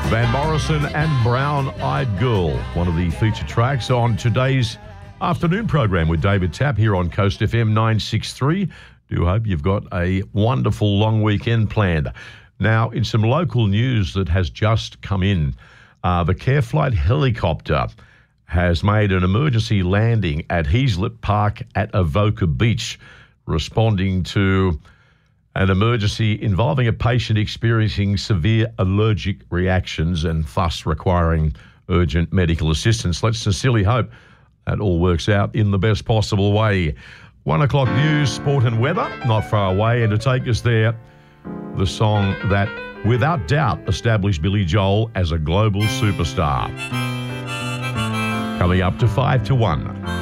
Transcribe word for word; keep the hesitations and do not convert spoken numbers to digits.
Van Morrison and Brown Eyed Girl, one of the featured tracks on today's afternoon program with David Tapp here on Coast F M nine sixty-three. Do hope you've got a wonderful long weekend planned. Now, in some local news that has just come in, uh, the Careflight helicopter has made an emergency landing at Heaslip Park at Avoca Beach, responding to an emergency involving a patient experiencing severe allergic reactions and thus requiring urgent medical assistance. Let's sincerely hope that all works out in the best possible way. One o'clock news, sport and weather, not far away. And to take us there, the song that without doubt established Billy Joel as a global superstar. Coming up to five to one.